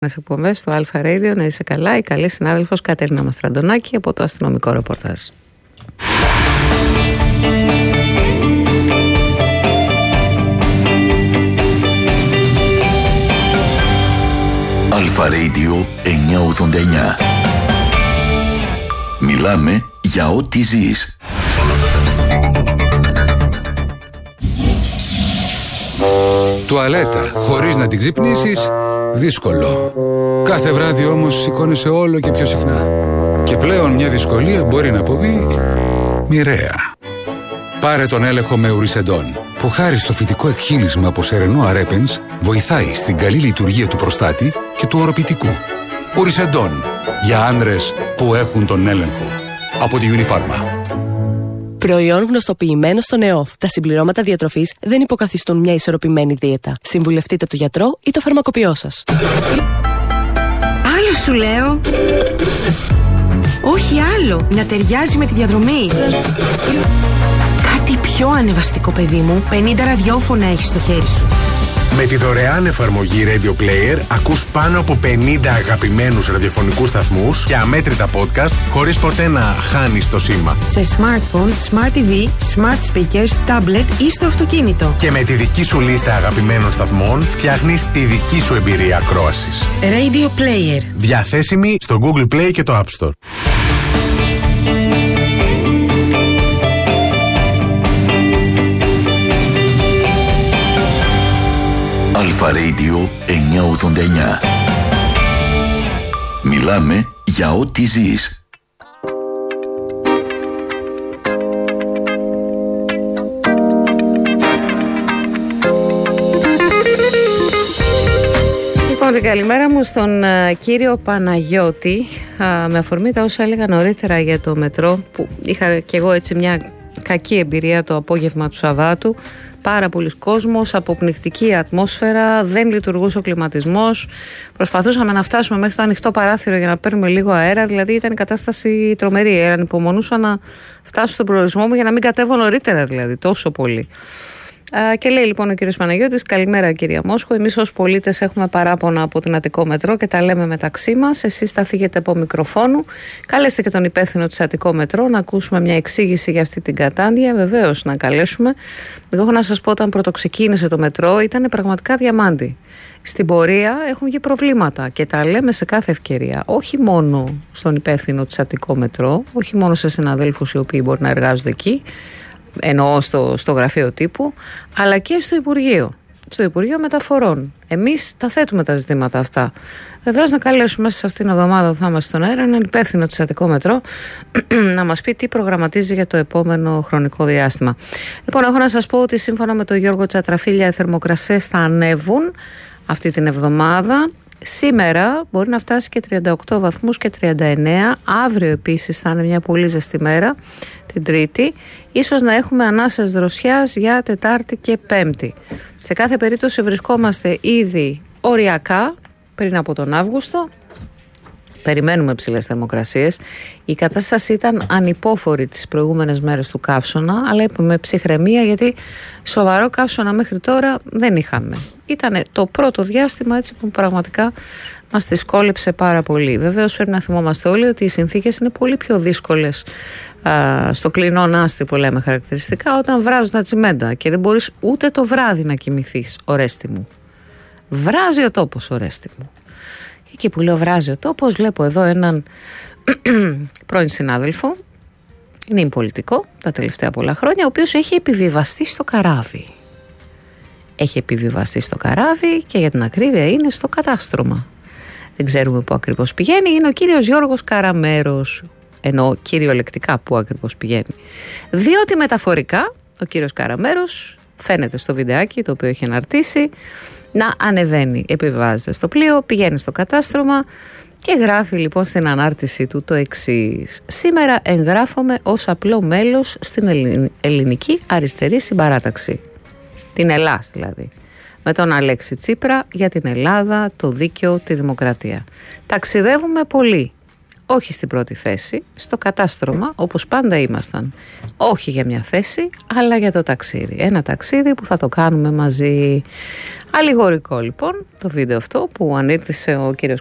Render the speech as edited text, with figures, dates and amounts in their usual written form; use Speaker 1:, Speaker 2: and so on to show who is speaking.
Speaker 1: εκπομπές στο Αλφα Radio. Να είσαι καλά, η καλή συνάδελφος Κατερίνα Μαστραντονάκη από το αστυνομικό ρεπορτάζ.
Speaker 2: Αλφα Radio 989. Μιλάμε για ό,τι ζεις.
Speaker 3: Τουαλέτα χωρίς να την ξυπνήσεις, δύσκολο. Κάθε βράδυ όμως σηκώνεσαι όλο και πιο συχνά. Και πλέον μια δυσκολία μπορεί να αποβεί μοιραία. Πάρε τον έλεγχο με Ουρισεντόν, που χάρη στο φυτικό εκχύλισμα από σερενό αρέπενς βοηθάει στην καλή λειτουργία του προστάτη και του οροπητικού. Ουρισεντόν, για άνδρες που έχουν τον έλεγχο. Από τη Unifarma.
Speaker 4: Προϊόν γνωστοποιημένο στον ΕΟΦ. Τα συμπληρώματα διατροφής δεν υποκαθιστούν μια ισορροπημένη δίαιτα. Συμβουλευτείτε τον γιατρό ή το φαρμακοποιό σας.
Speaker 5: Άλλο σου λέω. Όχι άλλο. Να ταιριάζει με τη διαδρομή. Κάτι πιο ανεβαστικό, παιδί μου. 50 ραδιόφωνα έχεις στο χέρι σου.
Speaker 6: Με τη δωρεάν εφαρμογή Radio Player ακούς πάνω από 50 αγαπημένους ραδιοφωνικούς σταθμούς και αμέτρητα podcast χωρίς ποτέ να χάνεις το σήμα.
Speaker 5: Σε smartphone, smart TV, smart speakers, tablet ή στο αυτοκίνητο.
Speaker 6: Και με τη δική σου λίστα αγαπημένων σταθμών φτιάχνεις τη δική σου εμπειρία ακρόασης.
Speaker 5: Radio Player.
Speaker 6: Διαθέσιμη στο Google Play και το App Store.
Speaker 2: Αλφα Radio 989. Μιλάμε για ό,τι ζεις.
Speaker 1: Λοιπόν, την καλημέρα μου στον κύριο Παναγιώτη, με αφορμή τα όσα έλεγα νωρίτερα για το μετρό, που είχα και εγώ έτσι μια κακή εμπειρία το απόγευμα του Σαββάτου. Πάρα πολλοί κόσμος, αποπνικτική ατμόσφαιρα, δεν λειτουργούσε ο κλιματισμός. Προσπαθούσαμε να φτάσουμε μέχρι το ανοιχτό παράθυρο για να παίρνουμε λίγο αέρα, δηλαδή ήταν η κατάσταση τρομερή. Ανυπομονούσα να φτάσω στον προορισμό μου για να μην κατέβω νωρίτερα, δηλαδή, τόσο πολύ. Και λέει λοιπόν ο κύριος Παναγιώτης: καλημέρα κυρία Μόσχο. Εμείς ως πολίτες έχουμε παράπονα από την Αττικό Μετρό και τα λέμε μεταξύ μας. Εσείς θα θίγετε από μικροφόνου. Καλέστε και τον υπεύθυνο της Αττικό Μετρό να ακούσουμε μια εξήγηση για αυτή την κατάντια. Βεβαίως να καλέσουμε. Εγώ έχω να σας πω, όταν πρωτοξεκίνησε το μετρό ήταν πραγματικά διαμάντι. Στην πορεία έχουν βγει προβλήματα και τα λέμε σε κάθε ευκαιρία. Όχι μόνο στον υπεύθυνο της Αττικό Μετρό, όχι μόνο σε συναδέλφους οι οποίοι μπορεί να εργάζονται εκεί. Εννοώ στο γραφείο τύπου, αλλά και στο Υπουργείο Μεταφορών. Εμείς τα θέτουμε τα ζητήματα αυτά. Βεβαίως να καλέσουμε μέσα σε αυτήν την εβδομάδα που θα είμαστε στον αέρα έναν υπεύθυνο της Αττικό Μετρό να μας πει τι προγραμματίζει για το επόμενο χρονικό διάστημα. Λοιπόν, έχω να σας πω ότι σύμφωνα με τον Γιώργο Τσατραφίλια οι θερμοκρασίες θα ανέβουν αυτή την εβδομάδα. Σήμερα μπορεί να φτάσει και 38 βαθμούς και 39. Αύριο επίσης θα είναι μια πολύ ζεστή μέρα, την Τρίτη. Ίσως να έχουμε ανάσες δροσιάς για Τετάρτη και Πέμπτη. Σε κάθε περίπτωση βρισκόμαστε ήδη οριακά πριν από τον Αύγουστο. Περιμένουμε ψηλές θερμοκρασίες. Η κατάσταση ήταν ανυπόφορη τις προηγούμενες μέρες του καύσωνα, αλλά είπαμε ψυχραιμία, γιατί σοβαρό καύσωνα μέχρι τώρα δεν είχαμε. Ήταν το πρώτο διάστημα έτσι που πραγματικά μας δυσκόλεψε πάρα πολύ. Βεβαίως πρέπει να θυμόμαστε όλοι ότι οι συνθήκες είναι πολύ πιο δύσκολες στο κλεινό νάστη που λέμε χαρακτηριστικά, όταν βράζουν τα τσιμέντα και δεν μπορείς ούτε το βράδυ να κοιμηθείς, Ορέστη μου. Βράζει ο τόπος, Ορέστη μου. Εκεί που λέω βράζει ο τόπος, βλέπω εδώ έναν πρώην συνάδελφο, είναι πολιτικό τα τελευταία πολλά χρόνια, ο οποίος έχει επιβιβαστεί στο καράβι. Έχει επιβιβαστεί στο καράβι και για την ακρίβεια είναι στο κατάστρωμα. Δεν ξέρουμε πού ακριβώς πηγαίνει, είναι ο κύριος Γιώργος Καραμέρος. Εννοώ κυριολεκτικά πού ακριβώς πηγαίνει. Διότι μεταφορικά ο κύριος Καραμέρος φαίνεται στο βιντεάκι το οποίο έχει αναρτήσει να ανεβαίνει, επιβιβάζεται στο πλοίο, πηγαίνει στο κατάστρωμα και γράφει λοιπόν στην ανάρτηση του το εξής: σήμερα εγγράφομαι ως απλό μέλος στην Ελληνική Αριστερή Συμπαράταξη. Την Ελλάς δηλαδή. Με τον Αλέξη Τσίπρα για την Ελλάδα, το δίκαιο, τη δημοκρατία. Ταξιδεύουμε πολύ. όχι στην πρώτη θέση, στο κατάστρωμα όπως πάντα ήμασταν. Όχι για μια θέση, αλλά για το ταξίδι. Ένα ταξίδι που θα το κάνουμε μαζί. Αλληγορικό λοιπόν το βίντεο αυτό που ανήρτησε ο κύριος